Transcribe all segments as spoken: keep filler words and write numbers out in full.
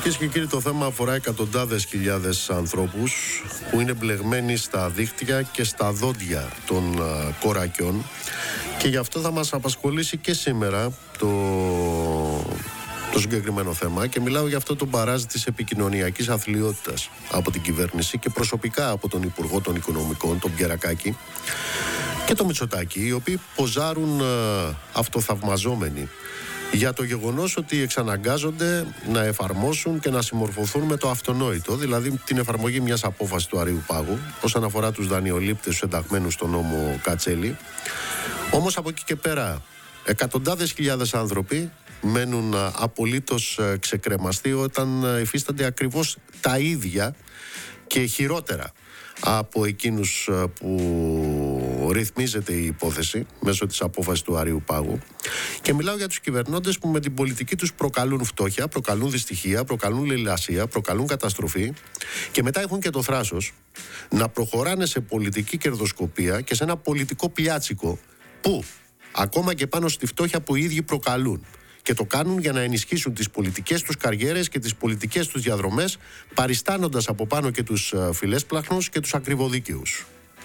Κυρίες και κύριοι, το θέμα αφορά εκατοντάδες χιλιάδες ανθρώπους που είναι μπλεγμένοι στα δίχτυα και στα δόντια των uh, κορακιών, και γι' αυτό θα μας απασχολήσει και σήμερα το, το συγκεκριμένο θέμα, και μιλάω για αυτό το μπαράζ της επικοινωνιακής αθλιότητας από την κυβέρνηση και προσωπικά από τον Υπουργό των Οικονομικών, τον Πιερακάκη, και τον Μητσοτάκη, οι οποίοι ποζάρουν uh, αυτοθαυμαζόμενοι για το γεγονός ότι εξαναγκάζονται να εφαρμόσουν και να συμμορφωθούν με το αυτονόητο, δηλαδή την εφαρμογή μιας απόφασης του Αρείου Πάγου όσον αφορά τους δανειολήπτες, τους ενταγμένους στον νόμο Κατσέλη. Όμως από εκεί και πέρα εκατοντάδες χιλιάδες άνθρωποι μένουν απολύτως ξεκρεμαστοί όταν υφίστανται ακριβώς τα ίδια και χειρότερα από εκείνους που ρυθμίζεται η υπόθεση μέσω της απόφασης του Αρείου Πάγου. Και μιλάω για τους κυβερνώντες που με την πολιτική τους προκαλούν φτώχεια, προκαλούν δυστυχία, προκαλούν λαιλασία, προκαλούν καταστροφή, και μετά έχουν και το θράσος να προχωράνε σε πολιτική κερδοσκοπία και σε ένα πολιτικό πιάτσικο που ακόμα και πάνω στη φτώχεια που οι ίδιοι προκαλούν, και το κάνουν για να ενισχύσουν τις πολιτικές τους καριέρες και τις πολιτικές τους διαδρομές, παριστάνοντας από πάνω και τους φιλέσπλαχνους και τους ακριβοδίκαιους.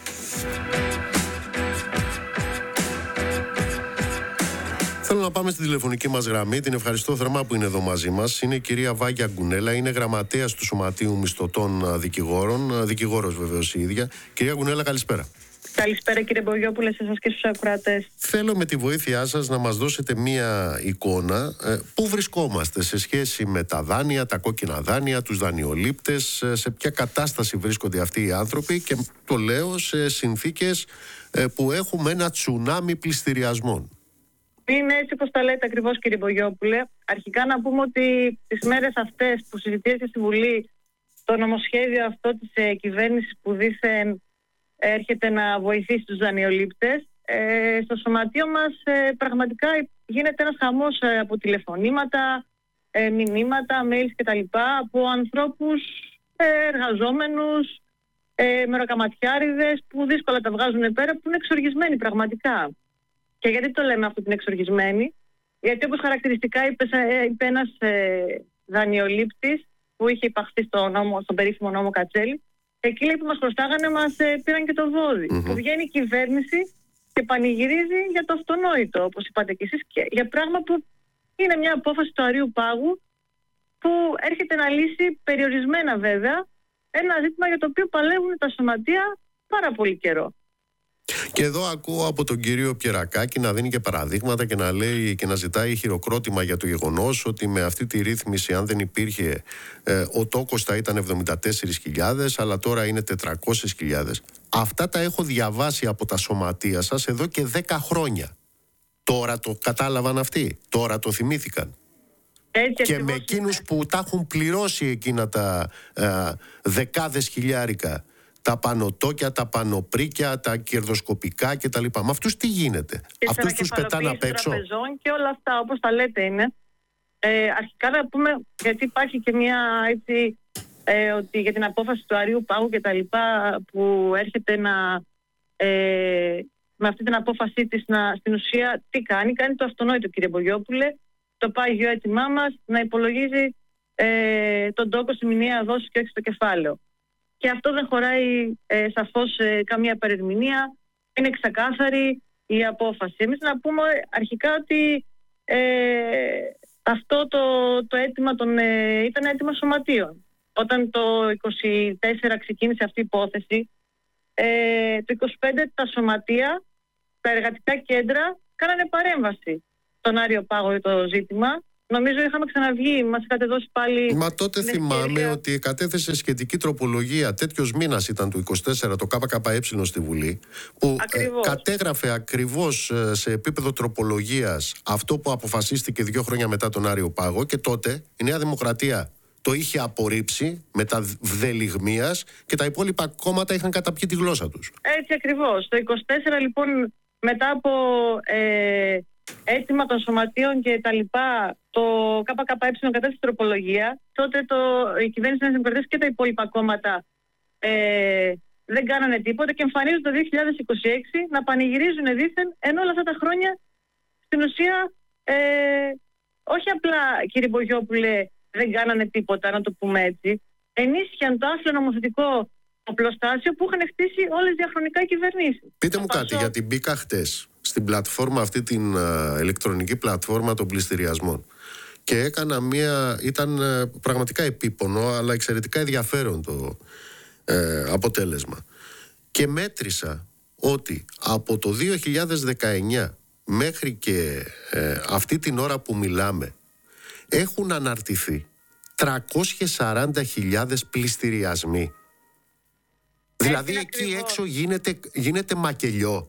Θέλω να πάμε στην τηλεφωνική μας γραμμή. Την ευχαριστώ θερμά που είναι εδώ μαζί μας. Είναι η κυρία Βάγια Γκουνέλα, είναι γραμματέας του Σωματείου Μισθωτών Δικηγόρων, δικηγόρος βεβαίως η ίδια. Κυρία Γκουνέλα, καλησπέρα. Καλησπέρα κύριε Μπογιόπουλε, σε εσάς και στους ακροατές. Θέλω με τη βοήθειά σας να μας δώσετε μία εικόνα ε, πού βρισκόμαστε σε σχέση με τα δάνεια, τα κόκκινα δάνεια, τους δανειολήπτες, ε, σε ποια κατάσταση βρίσκονται αυτοί οι άνθρωποι, και το λέω σε συνθήκες ε, που έχουμε ένα τσουνάμι πληστηριασμών. Είναι έτσι όπως τα λέτε ακριβώς κύριε Μπογιόπουλε. Αρχικά να πούμε ότι τις μέρες αυτές που συζητήθηκε στη Βουλή το νομοσχέδιο αυτό της ε, κυβέρνησης που δήθεν έρχεται να βοηθήσει τους δανειολήπτες, ε, στο σωματείο μας ε, πραγματικά γίνεται ένας χαμός ε, από τηλεφωνήματα, ε, μηνύματα, mails κτλ. Από ανθρώπους ε, εργαζόμενους, ε, μεροκαματιάριδες που δύσκολα τα βγάζουν πέρα, που είναι εξοργισμένοι πραγματικά. Και γιατί το λέμε αυτό, την εξοργισμένη? Γιατί όπως χαρακτηριστικά είπε, είπε ένας ε, δανειολήπτης που είχε υπαχθεί στο νόμο, στον περίφημο νόμο Κατσέλη, εκεί λέει που μας χρωστάγανε, μας ε, πήραν και το βόδι. Mm-hmm. Που βγαίνει η κυβέρνηση και πανηγυρίζει για το αυτονόητο, όπως είπατε κι εσείς, και για πράγμα που είναι μια απόφαση του Αρείου Πάγου που έρχεται να λύσει περιορισμένα βέβαια ένα ζήτημα για το οποίο παλεύουν τα σωματεία πάρα πολύ καιρό. Και εδώ ακούω από τον κύριο Πιερακάκη να δίνει και παραδείγματα και να λέει και να ζητάει χειροκρότημα για το γεγονός ότι με αυτή τη ρύθμιση, αν δεν υπήρχε, ε, ο τόκος θα ήταν εβδομήντα τέσσερις χιλιάδες, αλλά τώρα είναι τετρακόσιες χιλιάδες. Αυτά τα έχω διαβάσει από τα σωματεία σας εδώ και δέκα χρόνια. Τώρα το κατάλαβαν αυτοί, τώρα το θυμήθηκαν. Έτσι, και με εκείνους που τα έχουν πληρώσει εκείνα τα ε, δεκάδες χιλιάρικα, τα πανωτόκια, τα πανοπρίκια, τα κερδοσκοπικά κτλ. Με αυτούς τι γίνεται? Και αυτούς τους πετάνε απ' έξω? Και όλα αυτά όπως τα λέτε είναι. Ε, αρχικά να πούμε, γιατί υπάρχει και μια έτσι, ε, ότι για την απόφαση του Αρείου Πάγου και τα λοιπά, που έρχεται να, ε, με αυτή την απόφασή της να, στην ουσία τι κάνει? Κάνει το αυτονόητο κύριε Μπογιόπουλε, το πάγιο έτοιμά μας να υπολογίζει ε, τον τόκο στη μηνιαία δόση και όχι στο κεφάλαιο. Και αυτό δεν χωράει ε, σαφώς ε, καμία παρερμηνία. Είναι ξεκάθαρη η απόφαση. Εμείς να πούμε αρχικά ότι ε, αυτό το, το αίτημα των, ε, ήταν αίτημα σωματείων. Όταν το είκοσι τέσσερα ξεκίνησε αυτή η υπόθεση, ε, το είκοσι πέντε τα σωματεία, τα εργατικά κέντρα κάνανε παρέμβαση στον Άριο Πάγο για το ζήτημα. Νομίζω είχαμε ξαναβγεί, μας είχατε δώσει πάλι... Μα τότε θυμάμαι ευκαιρία... ότι κατέθεσε σχετική τροπολογία, τέτοιος μήνας ήταν του είκοσι τέσσερα, το ΚΚΕ στη Βουλή, που ε, κατέγραφε ακριβώς ε, σε επίπεδο τροπολογίας αυτό που αποφασίστηκε δύο χρόνια μετά τον Άριο Πάγο, και τότε η Νέα Δημοκρατία το είχε απορρίψει με τα βδελιγμίας και τα υπόλοιπα κόμματα είχαν καταπιεί τη γλώσσα τους. Έτσι ακριβώς. Το είκοσι τέσσερα λοιπόν, μετά από... Ε... αίτημα των σωματείων και τα λοιπά, το ΚΚΕ κατέθεσε τροπολογία. Τότε το, η κυβέρνηση της Δημοκρατίας και τα υπόλοιπα κόμματα ε, δεν κάνανε τίποτα και εμφανίζουν το δύο χιλιάδες είκοσι έξι να πανηγυρίζουν δήθεν, ενώ όλα αυτά τα χρόνια στην ουσία ε, όχι απλά κύριε Μπογιόπουλε δεν κάνανε τίποτα, να το πούμε έτσι, ενίσχυαν το άθλιο νομοθετικό οπλοστάσιο που είχαν χτίσει όλες διαχρονικά οι κυβερνήσεις. Πείτε μου κάτι, γιατί μπήκα χτες στην πλατφόρμα αυτή, την uh, ηλεκτρονική πλατφόρμα των πληστηριασμών, και έκανα μία, ήταν uh, πραγματικά επίπονο αλλά εξαιρετικά ενδιαφέρον το uh, αποτέλεσμα, και μέτρησα ότι από το δύο χιλιάδες δεκαεννιά μέχρι και uh, αυτή την ώρα που μιλάμε έχουν αναρτηθεί τριακόσιες σαράντα χιλιάδες πληστηριασμοί. Δηλαδή Έτσι εκεί ακριβώς. έξω γίνεται, γίνεται μακελιό.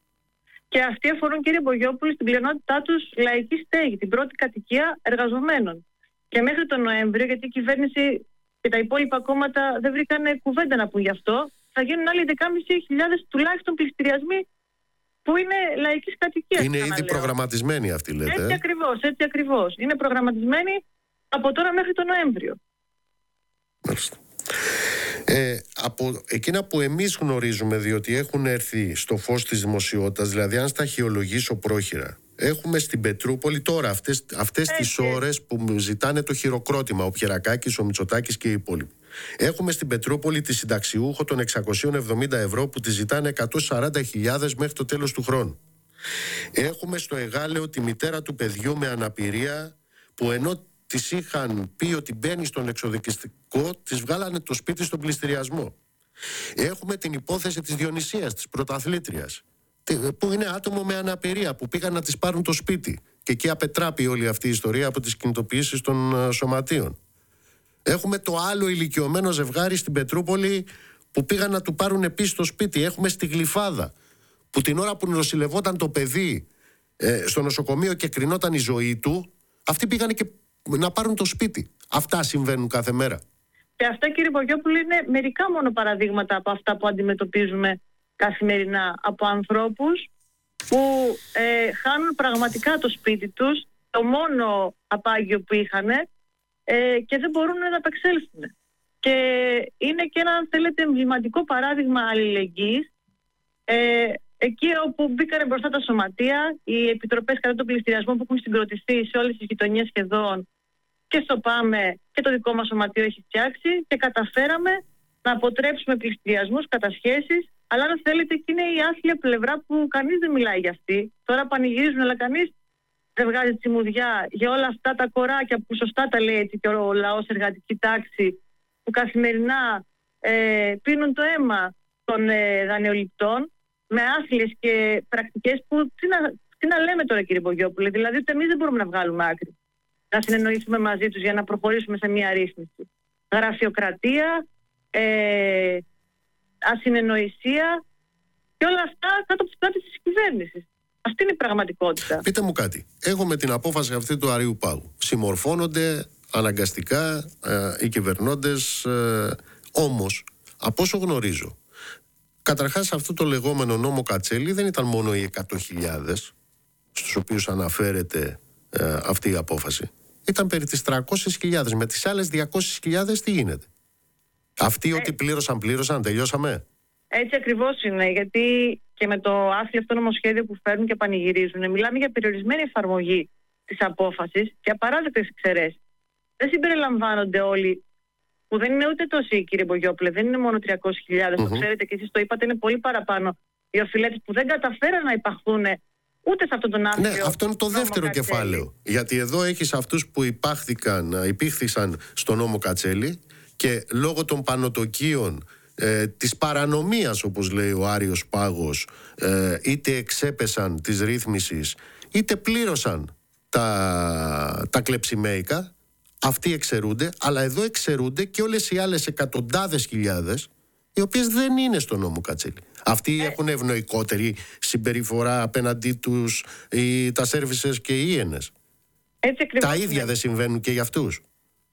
Και αυτοί αφορούν, κύριε Μπογιόπουλη, στην πλειονότητά τους λαϊκή στέγη, την πρώτη κατοικία εργαζομένων. Και μέχρι τον Νοέμβριο, γιατί η κυβέρνηση και τα υπόλοιπα κόμματα δεν βρήκαν κουβέντα να πούν γι' αυτό, θα γίνουν άλλοι δεκάμισι χιλιάδες τουλάχιστον πληστηριασμοί που είναι λαϊκής κατοικίας. Είναι ήδη προγραμματισμένοι αυτοί, λέτε. Έτσι ακριβώς, έτσι ακριβώς. Είναι προγραμματισμένοι από τώρα μέχρι τον Νοέμβριο. Μάλιστα. Ε, από εκείνα που εμείς γνωρίζουμε, διότι έχουν έρθει στο φως της δημοσιότητας, δηλαδή αν στα αρχαιολογήσω πρόχειρα, έχουμε στην Πετρούπολη τώρα αυτές, αυτές τις ώρες που ζητάνε το χειροκρότημα, ο Πιερακάκης, ο Μητσοτάκης και οι υπόλοιποι. Έχουμε στην Πετρούπολη τη συνταξιούχο των εξακόσια εβδομήντα ευρώ που τη ζητάνε εκατόν σαράντα χιλιάδες μέχρι το τέλος του χρόνου. Έχουμε στο Εγάλεο τη μητέρα του παιδιού με αναπηρία που ενώ της είχαν πει ότι μπαίνει στον εξοδικιστικό, της βγάλανε το σπίτι στον πληστηριασμό. Έχουμε την υπόθεση της Διονυσίας, της πρωταθλήτριας, που είναι άτομο με αναπηρία, που πήγαν να της πάρουν το σπίτι. Και εκεί απετράπει όλη αυτή η ιστορία από τις κινητοποιήσεις των σωματείων. Έχουμε το άλλο ηλικιωμένο ζευγάρι στην Πετρούπολη που πήγαν να του πάρουν επίσης το σπίτι. Έχουμε στη Γλυφάδα, που την ώρα που νοσηλευόταν το παιδί ε, στο νοσοκομείο και κρινόταν η ζωή του, αυτοί πήγαν και να πάρουν το σπίτι. Αυτά συμβαίνουν κάθε μέρα. Και αυτά, κύριε Μπογιόπουλου, είναι μερικά μόνο παραδείγματα από αυτά που αντιμετωπίζουμε καθημερινά από ανθρώπους που ε, χάνουν πραγματικά το σπίτι τους, το μόνο απάγιο που είχαν, ε, και δεν μπορούν να απεξέλθουν. Και είναι και ένα, αν θέλετε, εμβληματικό παράδειγμα αλληλεγγύης. Ε, εκεί όπου μπήκανε μπροστά τα σωματεία, οι επιτροπές κατά τον πληστηριασμό που έχουν συγκροτηθεί σε όλες τις γειτονιές σχεδόν, και στο ΠΑΜΕ και το δικό μας σωματείο έχει φτιάξει, και καταφέραμε να αποτρέψουμε πληστηριασμούς, κατασχέσεις, αλλά αν θέλετε και είναι η άθλια πλευρά που κανείς δεν μιλάει για αυτή. Τώρα πανηγυρίζουν, αλλά κανείς δεν βγάζει τσιμουδιά για όλα αυτά τα κοράκια που σωστά τα λέει έτσι και ο λαός, εργατική τάξη, που καθημερινά ε, πίνουν το αίμα των ε, δανειοληπτών με άθλιες και πρακτικές που τι να, τι να λέμε τώρα, κύριε Μπογιόπουλε, δηλαδή ότι εμείς δεν μπορούμε να βγάλουμε άκρη, να συνεννοηθούμε μαζί τους για να προχωρήσουμε σε μια ρύθμιση. Γραφειοκρατία, ε, ασυνεννοησία και όλα αυτά κάτω από τις πλάτες της κυβέρνησης. Αυτή είναι η πραγματικότητα. Πείτε μου κάτι. Έχουμε την απόφαση αυτή του Αρείου Πάγου. Συμμορφώνονται αναγκαστικά ε, οι κυβερνώντες, ε, όμως, από όσο γνωρίζω, καταρχάς αυτό το λεγόμενο νόμο Κατσέλη δεν ήταν μόνο οι εκατό χιλιάδες στους οποίους αναφέρεται ε, αυτή η απόφαση. Ήταν περί τις τριακόσιες χιλιάδες. Με τις άλλες διακόσιες χιλιάδες τι γίνεται? Αυτοί ε, ό,τι πλήρωσαν, πλήρωσαν, τελειώσαμε. Έτσι ακριβώς είναι, γιατί και με το άθλιο αυτό νομοσχέδιο που φέρνουν και πανηγυρίζουν, μιλάμε για περιορισμένη εφαρμογή της απόφασης και απαράδεκτες εξαιρέσεις. Δεν συμπεριλαμβάνονται όλοι, που δεν είναι ούτε τόσοι, κύριε Μπογιόπουλε, δεν είναι μόνο τριακόσιες χιλιάδες, mm-hmm. το ξέρετε και εσείς το είπατε, είναι πολύ παραπάνω οι οφειλέτες που δεν καταφέραν να υπαχθούν ούτε σε αυτόν τον άθλιο. Ναι, αυτό είναι το δεύτερο Κατσέλη. Κεφάλαιο. Γιατί εδώ έχεις αυτούς που υπάχθηκαν, υπήχθησαν στο νόμο Κατσέλη και λόγω των πανωτοκίων ε, της παρανομίας, όπως λέει ο Άριος Πάγος, ε, είτε εξέπεσαν της ρύθμισης είτε πλήρωσαν τα, τα κλεψιμαίικα. Αυτοί εξαιρούνται, αλλά εδώ εξαιρούνται και όλες οι άλλες εκατοντάδες χιλιάδες οι οποίες δεν είναι στο νόμο Κατσέλη. Αυτοί ε. έχουν ευνοϊκότερη συμπεριφορά απέναντί τους οι, τα σέρβισες και οι ίενες. Τα ίδια είναι. Δεν συμβαίνουν και για αυτούς?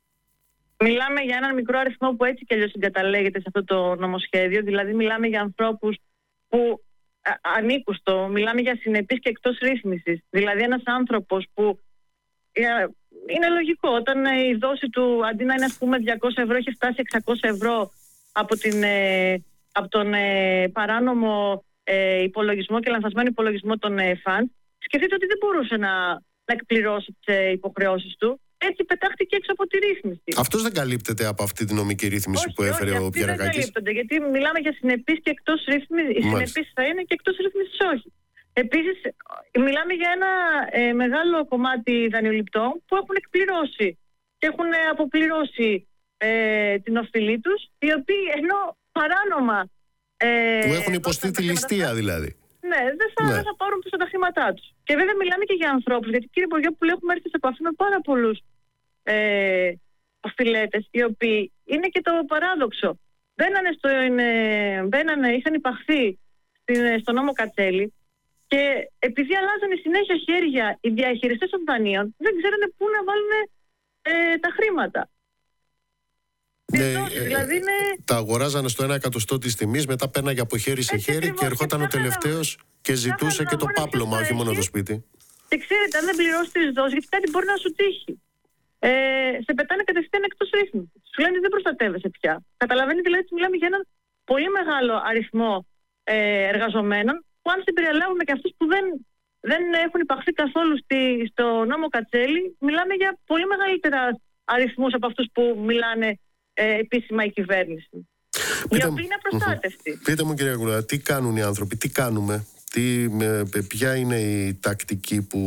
Μιλάμε για έναν μικρό αριθμό που έτσι κι αλλιώς συγκαταλέγεται σε αυτό το νομοσχέδιο. Δηλαδή μιλάμε για ανθρώπους που α, ανήκουν στο, μιλάμε για συνεπείς και εκτός ρύθμισης. Δηλαδή ένας άνθρωπος που α, είναι λογικό όταν η δόση του αντί να είναι ας πούμε διακόσια ευρώ έχει φτάσει εξακόσια ευρώ από, την, ε, από τον ε, παράνομο ε, υπολογισμό και λανθασμένο υπολογισμό των ε, φαντ. Σκεφτείτε ότι δεν μπορούσε να, να εκπληρώσει τις ε, υποχρεώσεις του. έτσι πετάχτηκε έξω από τη ρύθμιση. Αυτός δεν καλύπτεται από αυτή τη νομική ρύθμιση όχι, που έφερε όχι, ο Πιερακάκης. Δεν καλύπτονται, γιατί μιλάμε για συνεπείς και εκτός ρύθμισης. Οι συνεπείς θα είναι και εκτός ρύθμισης όχι. Επίσης, μιλάμε για ένα ε, μεγάλο κομμάτι δανειοληπτών που έχουν εκπληρώσει και έχουν αποπληρώσει ε, την οφειλή τους, οι οποίοι ενώ παράνομα ε, που έχουν υποστεί τη ληστεία δηλαδή. Ναι, δεν θα, ναι. θα πάρουν πίσω τα χρήματά τους. Και βέβαια μιλάμε και για ανθρώπους, γιατί κύριε Μπογιόπουλε έχουμε έρθει σε επαφή με πάρα πολλούς ε, οφειλέτες, οι οποίοι είναι και το παράδοξο. Μπαίνανε, στο, ε, μπαίνανε είχαν υπαχθεί στην, στο νόμο Κατσέλη και επειδή αλλάζανε συνέχεια χέρια οι διαχειριστές των δανείων, δεν ξέρανε πού να βάλουν ε, τα χρήματα. Ναι, ε, δηλαδή είναι... Τα αγοράζανε στο ένα εκατοστό της τιμής, μετά πέρναγε από χέρι σε χέρι και, και ερχόταν ο τελευταίος και ζητούσε και το πάπλωμα, όχι μόνο το σπίτι. Και ξέρετε, αν δεν πληρώσεις τις δόσεις, γιατί κάτι μπορεί να σου τύχει. Ε, σε πετάνε κατευθείαν εκτός ρύθμισης. Σου λένε δεν προστατεύεσαι πια. Καταλαβαίνετε δηλαδή ότι μιλάμε για έναν πολύ μεγάλο αριθμό ε, εργαζομένων, που αν συμπεριλάβουμε και αυτούς που δεν, δεν έχουν υπαχθεί καθόλου στη, στο νόμο Κατσέλη, μιλάμε για πολύ μεγαλύτερα αριθμούς από αυτούς που μιλάνε ε, επίσημα η κυβέρνηση. Πείτε, η οποία είναι προστάτευτη. Πείτε μου κυρία Κουλά, τι κάνουν οι άνθρωποι, τι κάνουμε, τι, με, ποια είναι η τακτική που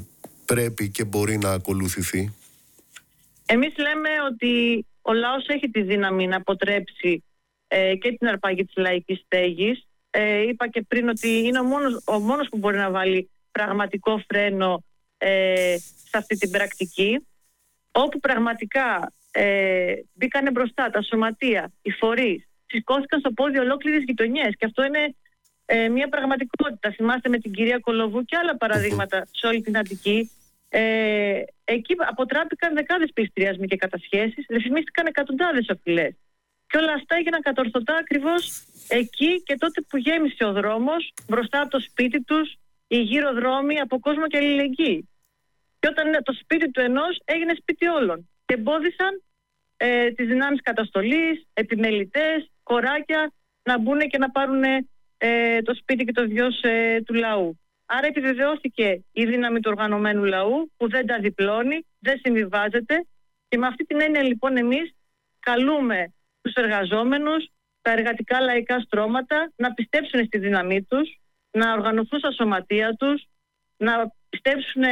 πρέπει και μπορεί να ακολουθηθεί? Εμείς λέμε ότι ο λαός έχει τη δύναμη να αποτρέψει ε, και την αρπαγή της λαϊκής στέγης. Ε, είπα και πριν ότι είναι ο μόνος, ο μόνος που μπορεί να βάλει πραγματικό φρένο ε, σε αυτή την πρακτική, όπου πραγματικά ε, μπήκανε μπροστά τα σωματεία, οι φορείς, σηκώθηκαν στο πόδι ολόκληρες γειτονιές και αυτό είναι ε, μια πραγματικότητα. Θυμάστε με την κυρία Κολοβού και άλλα παραδείγματα σε όλη την Αττική. Ε, εκεί αποτράπηκαν δεκάδες πληστηριασμοί και κατασχέσεις, ρυθμίστηκαν εκατοντάδες οφειλές. Και όλα αυτά έγιναν κατορθωτά ακριβώς εκεί και τότε που γέμισε ο δρόμος, μπροστά από το σπίτι τους, οι γύρω δρόμοι από κόσμο και αλληλεγγύη. Και όταν το σπίτι του ενός έγινε σπίτι όλων. Και εμπόδισαν ε, τις δυνάμεις καταστολής, επιμελητές, κοράκια να μπουν και να πάρουν ε, το σπίτι και το βιός ε, του λαού. Άρα επιβεβαιώθηκε η δύναμη του οργανωμένου λαού που δεν τα διπλώνει, δεν συμβιβάζεται και με αυτή την έννοια λοιπόν εμείς καλούμε τους εργαζόμενους, τα εργατικά λαϊκά στρώματα να πιστέψουν στη δύναμή τους, να οργανωθούν στα σωματεία τους, να πιστέψουν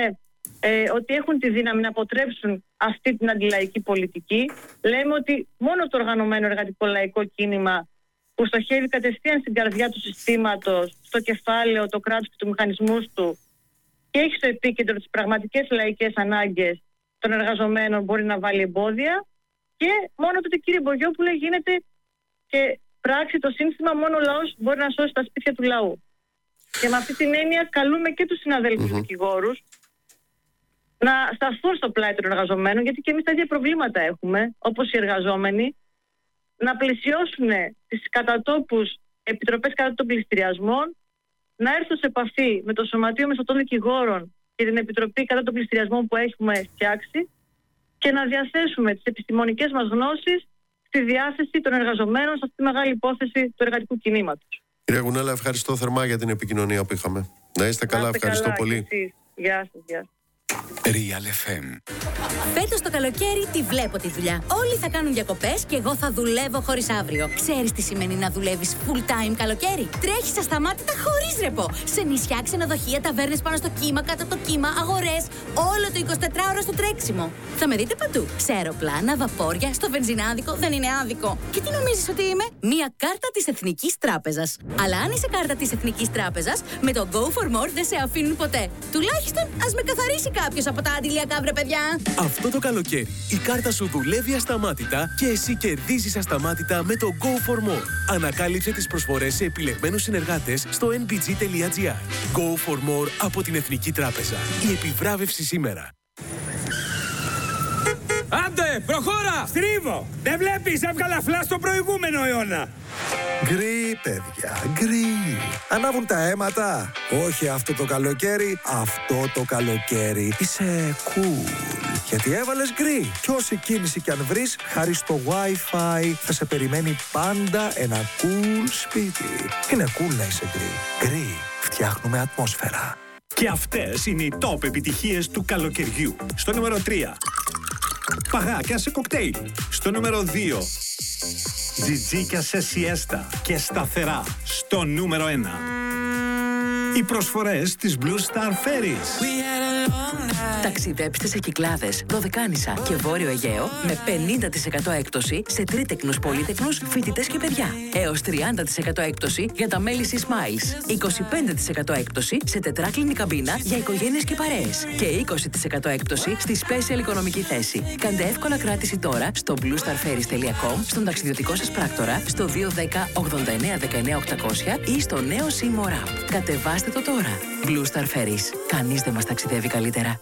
ε, ότι έχουν τη δύναμη να αποτρέψουν αυτή την αντιλαϊκή πολιτική. Λέμε ότι μόνο το οργανωμένο εργατικό λαϊκό κίνημα που στοχεύει κατευθείαν στην καρδιά του συστήματος, στο κεφάλαιο, το κράτος και τους μηχανισμούς του και έχει στο επίκεντρο τις πραγματικές λαϊκές ανάγκες των εργαζομένων μπορεί να βάλει εμπόδια και μόνο τότε κύριε Μπογιόπουλε γίνεται και πράξη το σύνθημα μόνο ο λαός μπορεί να σώσει τα σπίτια του λαού. Και με αυτή την έννοια καλούμε και τους συναδέλφους mm-hmm. δικηγόρους να σταθούν στο πλάι των εργαζομένων, γιατί και εμείς τα ίδια προβλήματα έχουμε, όπως οι εργαζόμενοι, να πλησιώσουν τις κατατόπους επιτροπές κατά των πληστηριασμών, να έρθουν σε επαφή με το Σωματείο Μεσωτών Δικηγόρων και την Επιτροπή κατά των πληστηριασμών που έχουμε φτιάξει και να διαθέσουμε τις επιστημονικές μας γνώσεις στη διάθεση των εργαζομένων σε αυτή τη μεγάλη υπόθεση του εργατικού κινήματος. Κυρία Γουνέλα, ευχαριστώ θερμά για την επικοινωνία που είχαμε. Να είστε καλά, να είστε ευχαριστώ καλά, πολύ. Γεια σας, γεια σας. Real εφ εμ. Φέτος το καλοκαίρι τη βλέπω τη δουλειά. Όλοι θα κάνουν διακοπές και εγώ θα δουλεύω χωρίς αύριο. Ξέρεις τι σημαίνει να δουλεύεις full time καλοκαίρι? Τρέχεις ασταμάτητα χωρίς ρεπό. Σε νησιά, ξενοδοχεία, ταβέρνες πάνω στο κύμα, κάτω από το κύμα, αγορές. Όλο το εικοσιτετράωρο στο τρέξιμο. Θα με δείτε παντού. Σε αεροπλάνα, βαπόρια, στο βενζινάδικο. Δεν είναι άδικο. Και τι νομίζεις ότι είμαι? Μία κάρτα της Εθνικής Τράπεζας. Αλλά αν είσαι κάρτα της Εθνικής Τράπεζας, με το Go for More δεν σε αφήνουν ποτέ. Τουλάχιστον ας με καθαρίσει κάποιος από τα αντιλιακά, βρε παιδιά. Αυτό το καλοκαίρι η κάρτα σου δουλεύει ασταμάτητα και εσύ κερδίζεις ασταμάτητα με το Go for More. Ανακάλυψε τις προσφορές σε επιλεγμένους συνεργάτες στο εν μπι τζι τελεία τζι άρ. Go for More από την Εθνική Τράπεζα. Η επιβράβευση σήμερα. Άντε, προχώρα! Στρίβω! Δεν βλέπεις, έβγαλα φλά στο προηγούμενο αιώνα. Γκρι, παιδιά, γκρι. Ανάβουν τα αίματα. Όχι αυτό το καλοκαίρι, αυτό το καλοκαίρι. Είσαι cool. Γιατί έβαλες γκρι. Κι όση κίνηση κι αν βρεις, χάρη στο Wi-Fi θα σε περιμένει πάντα ένα cool σπίτι. Είναι cool να είσαι γκρι. Γκρι. Φτιάχνουμε ατμόσφαιρα. Και αυτές είναι οι top επιτυχίες του καλοκαιριού. Στο νούμερο τρία, παγάκια σε κοκτέιλ. Στο νούμερο δύο, τζιτζίκια σε σιέστα και σταθερά. Στο νούμερο ένα, οι προσφορές της Blue Star Ferries. Ταξιδέψτε σε Κυκλάδες, Δωδεκάνησα και Βόρειο Αιγαίο με πενήντα τοις εκατό έκπτωση σε τρίτεκνους, πολύτεκνους, φοιτητές και παιδιά. Έως τριάντα τοις εκατό έκπτωση για τα μέλη της Smiles. είκοσι πέντε τοις εκατό έκπτωση σε τετράκλινη καμπίνα για οικογένειες και παρέες. Και είκοσι τοις εκατό έκπτωση στη special οικονομική θέση. Κάντε εύκολα κράτηση τώρα στο blue star ferries τελεία com, στον ταξιδιωτικό σας πράκτορα, στο δύο ένα μηδέν ογδόντα εννέα δεκαεννέα οκτακόσια ή στο νέο Seymour App. Κατεβάστε το τώρα. Blue Star Ferries. Κανείς δεν μας ταξιδεύει καλύτερα.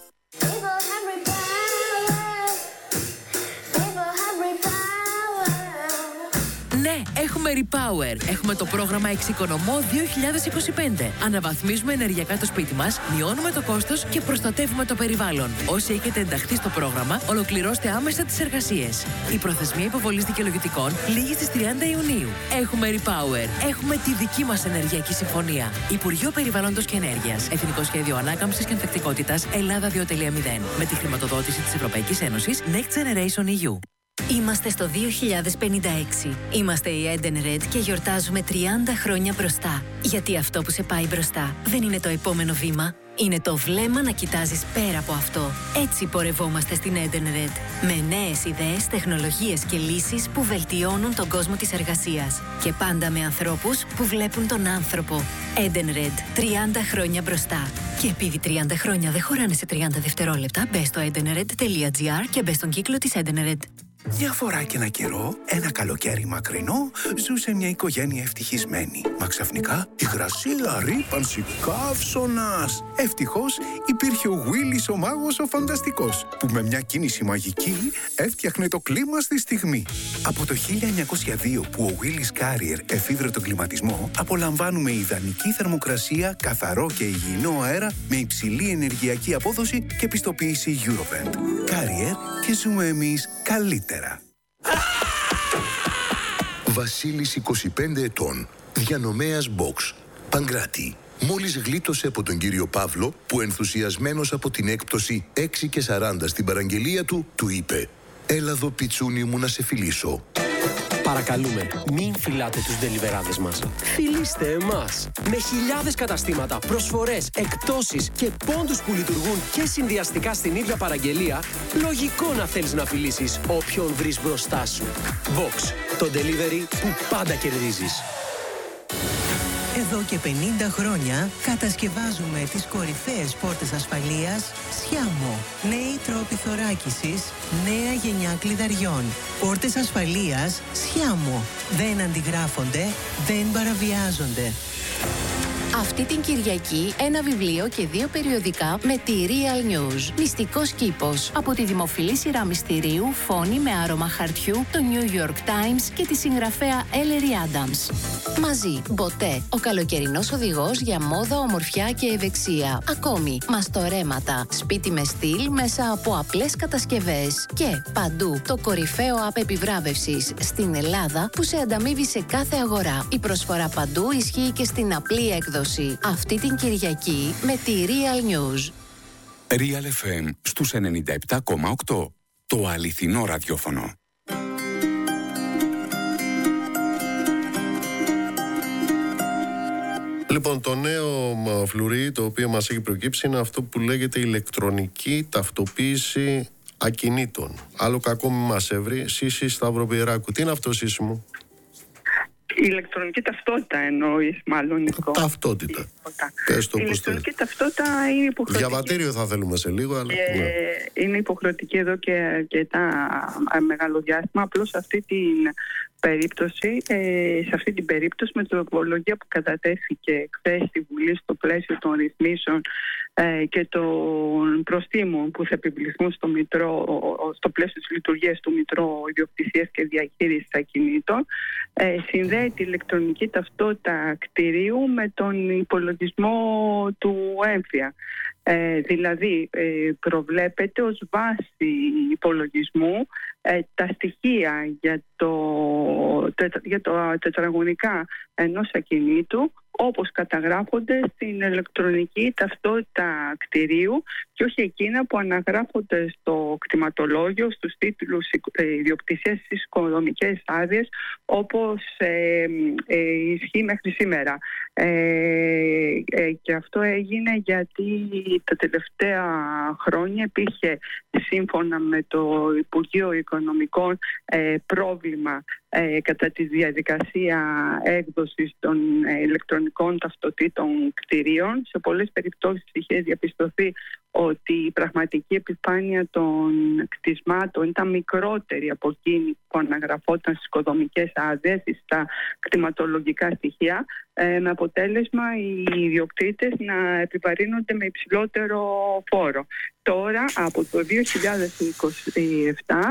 Ναι, έχουμε Repower. Έχουμε το πρόγραμμα Εξοικονομώ δύο χιλιάδες είκοσι πέντε. Αναβαθμίζουμε ενεργειακά το σπίτι μας, μειώνουμε το κόστος και προστατεύουμε το περιβάλλον. Όσοι έχετε ενταχθεί στο πρόγραμμα, ολοκληρώστε άμεσα τις εργασίες. Η προθεσμία υποβολής δικαιολογητικών λήγει στις τριάντα Ιουνίου. Έχουμε Repower. Έχουμε τη δική μας ενεργειακή συμφωνία. Υπουργείο Περιβάλλοντος και Ενέργειας. Εθνικό Σχέδιο Ανάκαμψης και Ανθεκτικότητας Ελλάδα δύο κόμμα μηδέν. Με τη χρηματοδότηση της Ευρωπαϊκής Ένωσης Next Generation ι γιου. Είμαστε στο δύο χιλιάδες πενήντα έξι. Είμαστε η Edenred και γιορτάζουμε τριάντα χρόνια μπροστά. Γιατί αυτό που σε πάει μπροστά δεν είναι το επόμενο βήμα. Είναι το βλέμμα να κοιτάζεις πέρα από αυτό. Έτσι πορευόμαστε στην Edenred. Με νέες ιδέες, τεχνολογίες και λύσεις που βελτιώνουν τον κόσμο της εργασίας. Και πάντα με ανθρώπους που βλέπουν τον άνθρωπο. Edenred. τριάντα χρόνια μπροστά. Και επειδή τριάντα χρόνια δεν χωράνε σε τριάντα δευτερόλεπτα, μπες στο edenred τελεία gr και μπες στον κύκλο της Edenred. Μια φορά και ένα καιρό, ένα καλοκαίρι μακρινό, ζούσε μια οικογένεια ευτυχισμένη. Μα ξαφνικά υγρασία, ρύπανση, καύσωνας. Ευτυχώς υπήρχε ο Γουίλις ο μάγος ο φανταστικός, που με μια κίνηση μαγική έφτιαχνε το κλίμα στη στιγμή. Από το χίλια εννιακόσια δύο που ο Willis Carrier εφήβρε τον κλιματισμό, απολαμβάνουμε ιδανική θερμοκρασία, καθαρό και υγιεινό αέρα με υψηλή ενεργειακή απόδοση και πιστοποίηση Eurovent. Carrier, και ζούμε εμείς καλύτερα. Βασίλης, είκοσι πέντε ετών, διανομέας box, Παγκράτη. Μόλις γλίτωσε από τον κύριο Παύλο, που ενθουσιασμένος από την έκπτωση έξι και σαράντα στην παραγγελία του, του είπε «Έλα εδώ πιτσούνι μου να σε φιλήσω». Παρακαλούμε, μην φυλάτε τους ντελιβεράδες μας. Φιλήστε εμάς. Με χιλιάδες καταστήματα, προσφορές, εκπτώσεις και πόντους που λειτουργούν και συνδυαστικά στην ίδια παραγγελία, λογικό να θέλεις να φιλήσεις όποιον βρεις μπροστά σου. Box, το delivery που πάντα κερδίζεις. Εδώ και πενήντα χρόνια κατασκευάζουμε τις κορυφαίες πόρτες ασφαλείας Sciamo. Νέοι τρόποι θωράκισης, νέα γενιά κλειδαριών. Πόρτες ασφαλείας Sciamo. Δεν αντιγράφονται, δεν παραβιάζονται. Αυτή την Κυριακή ένα βιβλίο και δύο περιοδικά με τη Real News. Μυστικός κήπος. Από τη δημοφιλή σειρά μυστηρίου Φόνη με άρωμα χαρτιού, το New York Times και τη συγγραφέα Ellery Adams. Μαζί, Μποτέ, ο καλοκαιρινός οδηγός για μόδα, ομορφιά και ευεξία. Ακόμη, μαστορέματα, σπίτι με στυλ μέσα από απλές κατασκευές. Και παντού, το κορυφαίο app επιβράβευσης στην Ελλάδα που σε ανταμείβει σε κάθε αγορά. Η προσφορά παντού ισχύει και στην απλή έκδοση. Αυτή την Κυριακή με τη Real News. Real εφ εμ στους ενενήντα επτά κόμμα οκτώ. Το αληθινό ραδιόφωνο. Λοιπόν, το νέο φλουρί το οποίο μας έχει προκύψει είναι αυτό που λέγεται ηλεκτρονική ταυτοποίηση ακινήτων. Άλλο κακό μη μας έβρι. Σύση Σταυροπιεράκου. Τι είναι αυτό, Σύση μου? Η ηλεκτρονική ταυτότητα εννοείς, μάλλον, Νικό. Ταυτότητα. Πες το η ηλεκτρονική ταυτότητα είναι υποχρεωτική. Διαβατήριο θα θέλουμε σε λίγο, αλλά... Ε, ναι. Είναι υποχρεωτική εδώ και αρκετά μεγάλο διάστημα. Απλώς σε αυτή την περίπτωση, ε, σε αυτή την περίπτωση με την τροπολογία που κατατέθηκε χθες στη Βουλή στο πλαίσιο των ρυθμίσεων ε, και των προστίμων που θα επιβληθούν στο, Μητρό, στο πλαίσιο της λειτουργίας του Μητρό Ιδιοκτησίας και Διαχείρισης Ακινήτων, ε, συνδέει τη ηλεκτρονική ταυτότητα κτηρίου με τον υπολογισμό του έμφυα. Ε, δηλαδή ε, προβλέπεται ως βάση υπολογισμού ε, τα στοιχεία για το, τε, για το τετραγωνικά ενός ακινήτου όπως καταγράφονται στην ηλεκτρονική ταυτότητα κτηρίου και όχι εκείνα που αναγράφονται στο κτηματολόγιο, στους τίτλους ιδιοκτησίας στις οικοδομικές άδειες, όπως ε, ε, ισχύει μέχρι σήμερα. Ε, ε, και αυτό έγινε γιατί τα τελευταία χρόνια υπήρχε, σύμφωνα με το Υπουργείο Οικονομικών, ε, πρόβλημα ε, κατά τη διαδικασία έκδοσης των ε, ηλεκτρονικών ταυτοτήτων κτηρίων. Σε πολλές περιπτώσεις είχε διαπιστωθεί ότι η πραγματική επιφάνεια των κτισμάτων ήταν μικρότερη από εκείνη που αναγραφόταν στις οικοδομικές άδειες ή στα κτηματολογικά στοιχεία, ε, με αποτέλεσμα οι ιδιοκτήτες να επιβαρύνονται με υψηλότερο φόρο. Τώρα, από το δύο χιλιάδες είκοσι επτά,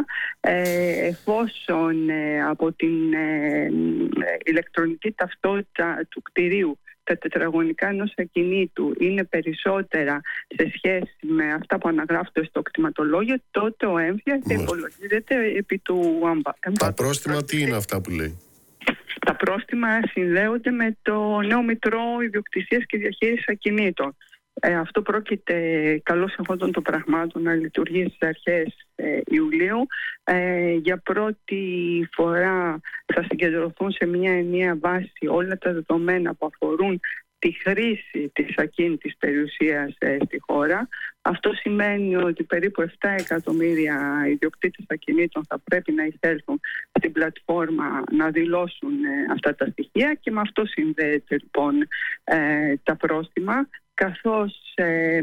ε, εφόσον ε, από την ε, ηλεκτρονική ταυτότητα του κτηρίου τα τετραγωνικά ενός ακινήτου είναι περισσότερα σε σχέση με αυτά που αναγράφονται στο κτηματολόγιο, τότε ο έμφυας θα υπολογίζεται επί του άμπα. Τα πρόστιμα τι είναι αυτά που λέει? Τα πρόστιμα συνδέονται με το νέο Μητρό Ιδιοκτησίας και Διαχείρισης Ακινήτων. Ε, αυτό πρόκειται καλώς εχόντων των πραγμάτων να λειτουργεί στις αρχές ε, Ιουλίου. Ε, για πρώτη φορά θα συγκεντρωθούν σε μια ενιαία βάση όλα τα δεδομένα που αφορούν τη χρήση της ακίνητης περιουσίας ε, στη χώρα. Αυτό σημαίνει ότι περίπου επτά εκατομμύρια ιδιοκτήτες ακινήτων θα πρέπει να εισέλθουν στην πλατφόρμα να δηλώσουν ε, αυτά τα στοιχεία και με αυτό συνδέεται λοιπόν ε, τα πρόστιμα, καθώς ε,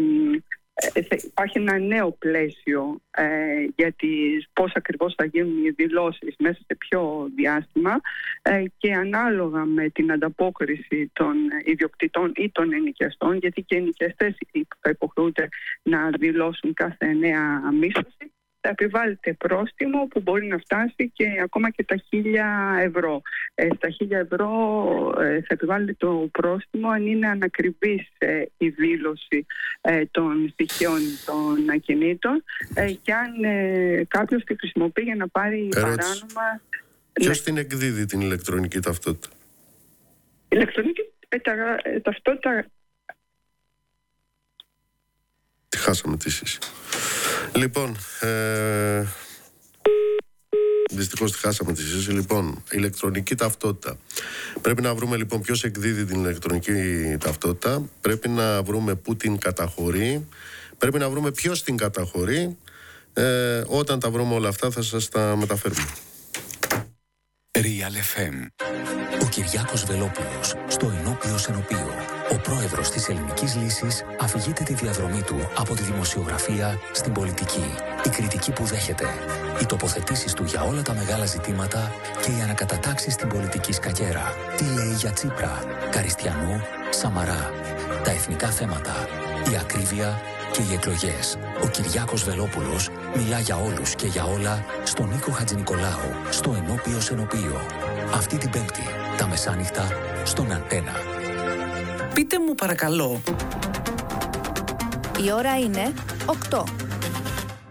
ε, υπάρχει ένα νέο πλαίσιο ε, για τις, πώς ακριβώς θα γίνουν οι δηλώσεις μέσα σε ποιο διάστημα ε, και ανάλογα με την ανταπόκριση των ιδιοκτητών ή των ενοικιαστών, γιατί και οι ενοικιαστές θα υποχρεούνται να δηλώσουν κάθε νέα μίσθωση, θα επιβάλλεται πρόστιμο που μπορεί να φτάσει και ακόμα και τα χίλια ευρώ. Ε, στα χίλια ευρώ ε, θα επιβάλλεται το πρόστιμο αν είναι ανακριβής ε, η δήλωση ε, των στοιχείων των ακινήτων ε, και αν ε, κάποιος τη χρησιμοποιεί για να πάρει Ερώτηση. παράνομα. Ποιος Ναι. την εκδίδει την ηλεκτρονική ταυτότητα? Η ηλεκτρονική ε, ταυτότητα. Τη χάσαμε τη σύση. Λοιπόν, ε, δυστυχώς τη χάσαμε τη σύση. Λοιπόν, ηλεκτρονική ταυτότητα. Πρέπει να βρούμε λοιπόν ποιος εκδίδει την ηλεκτρονική ταυτότητα. Πρέπει να βρούμε πού την καταχωρεί. Πρέπει να βρούμε ποιος την καταχωρεί. Ε, όταν τα βρούμε όλα αυτά θα σας τα μεταφέρουμε. Real εφ εμ. Ο Κυριάκος Βελόπουλος, στο ενώπιο σενοπείο. Ο πρόεδρος της Ελληνικής Λύσης αφηγείται τη διαδρομή του από τη δημοσιογραφία στην πολιτική. Η κριτική που δέχεται, οι τοποθετήσεις του για όλα τα μεγάλα ζητήματα και οι ανακατατάξεις στην πολιτική σκακέρα. Τι λέει για Τσίπρα, Καριστιανού, Σαμαρά. Τα εθνικά θέματα, η ακρίβεια και οι εκλογές. Ο Κυριάκος Βελόπουλος μιλά για όλους και για όλα στον Νίκο Χατζηνικολάου, στο ενώπιο σενοπείο. Αυτή την Πέμπτη, τα μεσάνυχτα, στον Αντένα. Πείτε μου παρακαλώ. Η ώρα είναι οκτώ.